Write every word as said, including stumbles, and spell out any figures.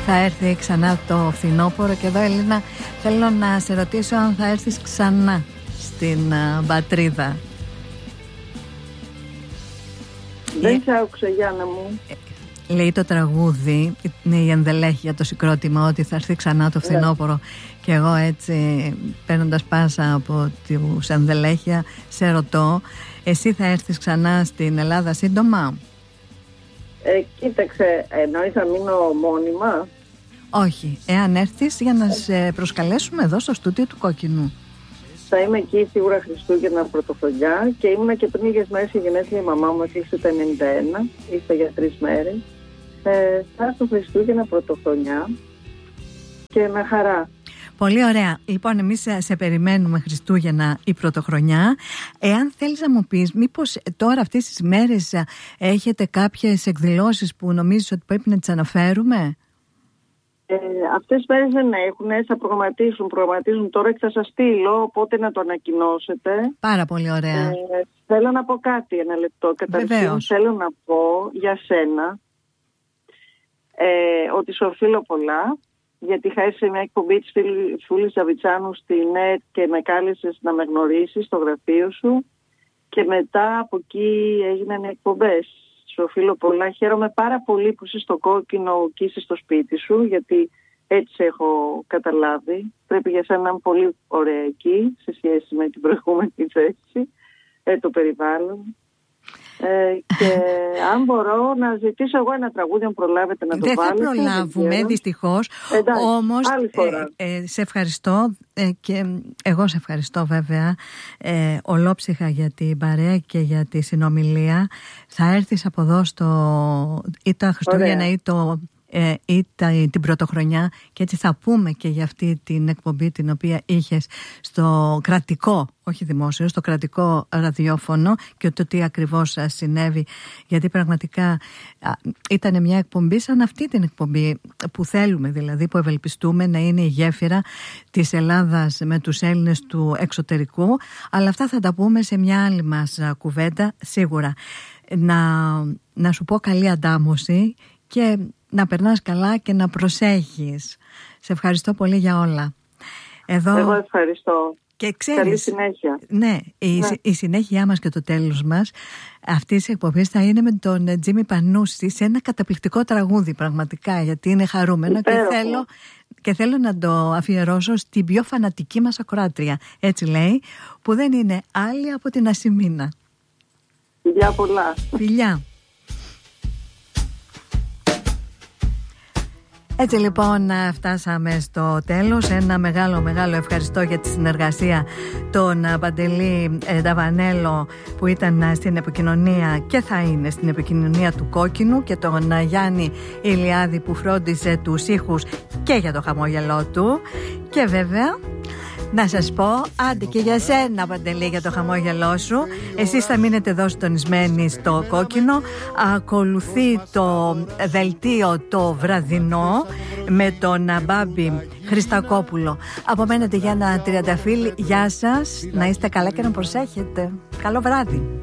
θα έρθει ξανά το φθινόπωρο. Και εδώ, Ελίνα, θέλω να σε ρωτήσω αν θα έρθεις ξανά στην uh, πατρίδα. Δεν σ' άκουσα, Γιάννα μου. Λέει το τραγούδι, είναι η ενδελέχεια, το συγκρότημα, ότι θα έρθει ξανά το φθινόπωρο. Yeah. Και εγώ έτσι, παίρνοντας πάσα από τους ενδελέχεια, σε ρωτώ, εσύ θα έρθεις ξανά στην Ελλάδα σύντομα? Ε, κοίταξε, εννοείς θα μείνω μόνιμα? Όχι, εάν έρθεις για να σε προσκαλέσουμε εδώ στο στούντιο του Κόκκινου. Θα είμαι εκεί σίγουρα Χριστούγεννα, Πρωτοχρονιά, και ήμουν και πριν λίγες μέρες η γενέθλια η μαμά μου, έκλεισε τα ενενήντα ένα, ήρθα για τρεις μέρες. Ε, θα έρθω Χριστούγεννα, Πρωτοχρονιά και με χαρά. Πολύ ωραία. Λοιπόν, εμείς σε περιμένουμε Χριστούγεννα ή Πρωτοχρονιά. Εάν θέλεις να μου πεις, μήπως τώρα αυτές τις μέρες έχετε κάποιες εκδηλώσεις που νομίζεις ότι πρέπει να τις αναφέρουμε? Ε, αυτές τις μέρες δεν έχουν, θα προγραμματίσουν, προγραμματίζουν τώρα και θα σας στείλω, οπότε να το ανακοινώσετε. Πάρα πολύ ωραία. Ε, θέλω να πω κάτι, ένα λεπτό. Καταρχήν θέλω να πω για σένα ε, ότι σου οφείλω πολλά, γιατί είχα έρθει σε μια εκπομπή της Φούλης Ζαβιτσάνου στη ΝΕΤ και με κάλεσες να με γνωρίσεις στο γραφείο σου, και μετά από εκεί έγιναν εκπομπές. Σου οφείλω πολλά. Χαίρομαι πάρα πολύ που είσαι στο Κόκκινο και είσαι στο σπίτι σου, γιατί έτσι έχω καταλάβει. Πρέπει για σένα να είναι πολύ ωραία εκεί σε σχέση με την προηγούμενη θέση, ε, το περιβάλλον. Ε, και αν μπορώ να ζητήσω εγώ ένα τραγούδι, αν προλάβετε να το δεν βάλετε. Δεν θα προλάβουμε, δυστυχώς. Εντάξει, όμως ε, ε, σε ευχαριστώ ε, και εγώ σε ευχαριστώ βέβαια ε, ολόψυχα για την παρέα και για τη συνομιλία. Θα έρθεις από εδώ στο ή τα Χριστούγεννα ή το Ε, ή τα, την Πρωτοχρονιά, και έτσι θα πούμε και για αυτή την εκπομπή την οποία είχες στο κρατικό, όχι δημόσιο, στο κρατικό ραδιόφωνο, και το τι ακριβώς συνέβη, γιατί πραγματικά ήταν μια εκπομπή σαν αυτή την εκπομπή που θέλουμε, δηλαδή που ευελπιστούμε να είναι η γέφυρα της Ελλάδας με τους Έλληνες του εξωτερικού, αλλά αυτά θα τα πούμε σε μια άλλη μας κουβέντα σίγουρα. Να, να σου πω καλή αντάμωση και να περνάς καλά και να προσέχεις. Σε ευχαριστώ πολύ για όλα. Εδώ... Εγώ ευχαριστώ. Και ξέρεις, καλή συνέχεια. Ναι, η, ναι. η συνέχειά μας και το τέλος μας αυτής της εκπομπής θα είναι με τον Τζίμι Πανούση σε ένα καταπληκτικό τραγούδι, πραγματικά, γιατί είναι χαρούμενο και θέλω, και θέλω να το αφιερώσω στην πιο φανατική μας ακροάτρια, έτσι λέει, που δεν είναι άλλη από την Ασημίνα. Φιλιά πολλά. Φιλιά. Έτσι λοιπόν φτάσαμε στο τέλος. Ένα μεγάλο μεγάλο ευχαριστώ για τη συνεργασία τον Παντελή Νταβανέλο που ήταν στην επικοινωνία και θα είναι στην επικοινωνία του Κόκκινου, και τον Γιάννη Ηλιάδη που φρόντισε τους ήχους και για το χαμόγελό του. Και βέβαια να σας πω, άντε και για σένα Παντελή, για το χαμόγελό σου. Εσείς θα μείνετε εδώ συντονισμένοι στο Κόκκινο. Ακολουθεί το δελτίο το βραδινό με τον Μπάμπη Χριστακόπουλο. Απομένετε για ένα τριανταφύλλι. Γεια σας, να είστε καλά και να προσέχετε. Καλό βράδυ.